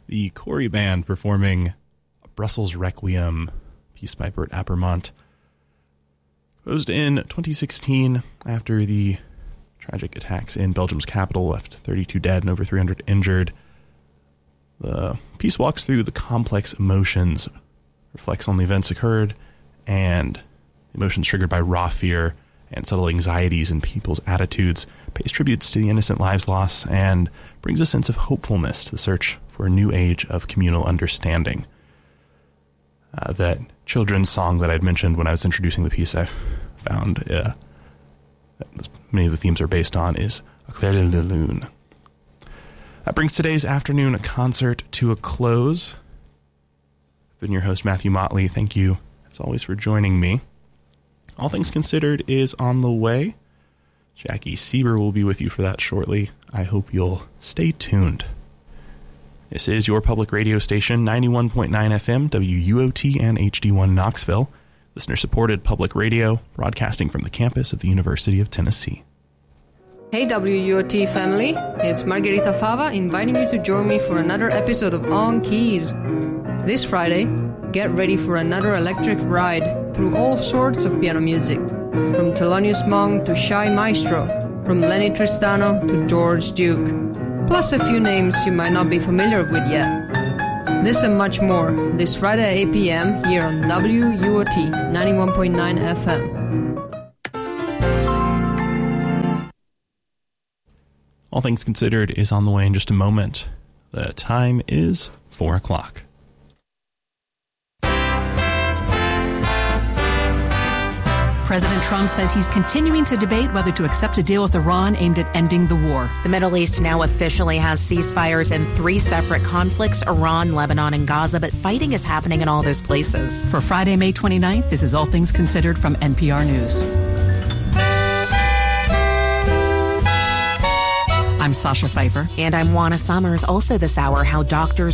the Corey Band performing Brussels Requiem, piece by Bert Appermont. Composed in 2016 after the tragic attacks in Belgium's capital left 32 dead and over 300 injured. The piece walks through the complex emotions, reflects on the events occurred, and emotions triggered by raw fear and subtle anxieties in people's attitudes, pays tributes to the innocent lives lost, and brings a sense of hopefulness to the search for a new age of communal understanding. That children's song that I'd mentioned when I was introducing the piece, I found that many of the themes are based on, is Au clair de la lune. That brings today's afternoon concert to a close. I've been your host, Matthew Motley. Thank you, as always, for joining me. All Things Considered is on the way. Jackie Sieber will be with you for that shortly. I hope you'll stay tuned. This is your public radio station, 91.9 FM, WUOT and HD1 Knoxville. Listener-supported public radio, broadcasting from the campus of the University of Tennessee. Hey WUOT family, it's Margarita Fava inviting you to join me for another episode of On Keys. This Friday, get ready for another electric ride through all sorts of piano music, from Thelonious Monk to Shy Maestro, from Lenny Tristano to George Duke, plus a few names you might not be familiar with yet. This and much more this Friday at 8 p.m. here on WUOT 91.9 FM. All Things Considered is on the way in just a moment. The time is 4 o'clock. President Trump says he's continuing to debate whether to accept a deal with Iran aimed at ending the war. The Middle East now officially has ceasefires in 3 separate conflicts, Iran, Lebanon, and Gaza, but fighting is happening in all those places. For Friday, May 29th, this is All Things Considered from NPR News. I'm Sasha Pfeiffer. And I'm Juana Summers. Also this hour, how doctors